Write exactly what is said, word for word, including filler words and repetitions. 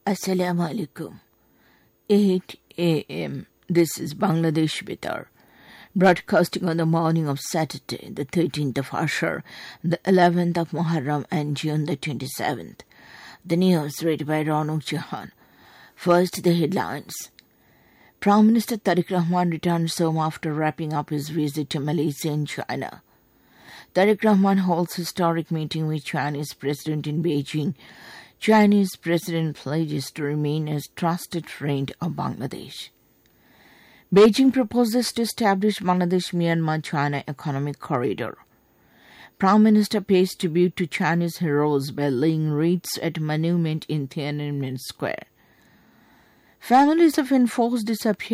Assalamu alaikum. eight a.m. This is Bangladesh Betar, broadcasting on the morning of Saturday, the thirteenth of Ashar, the eleventh of Muharram and June the twenty-seventh. The news read by Raunaq Jahan. First, the headlines. Prime Minister Tariq Rahman returns home after wrapping up his visit to Malaysia and China. Tariq Rahman holds historic meeting with Chinese President in Beijing. Chinese President pledges to remain as trusted friend of Bangladesh. Beijing proposes to establish Bangladesh-Myanmar-China Economic Corridor. Prime Minister pays tribute to Chinese heroes by laying wreaths at monument in Tiananmen Square. Families of enforced disappearance